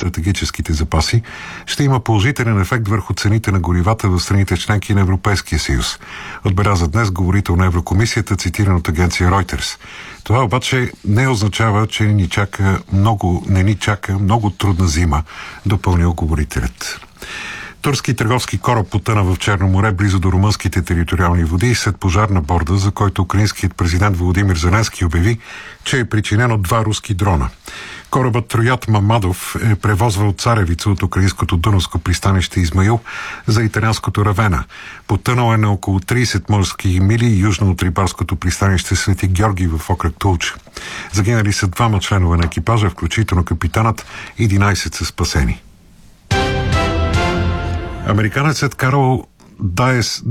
стратегическите запаси, ще има положителен ефект върху цените на горивата в страните членки на Европейския съюз. Отбеляза днес говорител на Еврокомисията, цитиран от агенция Reuters. Това обаче не означава, че не ни чака много трудна зима, допълнил говорителят. Турски търговски кораб потъна в Черно море близо до румънските териториални води след пожар на борда, за който украинският президент Володимир Зеленски обяви, че е причинен от 2 руски дрона. Корабът Троят Мамадов е превозвал царевица от украинското Дунавско пристанище Измаил за италианското Равена. Потънал е на около 30 морски мили южно от рибарското пристанище Свети Георги в окръг Тулча. Загинали са 2 членове на екипажа, включително капитанът, 11 са спасени. Американецът Карл Дайс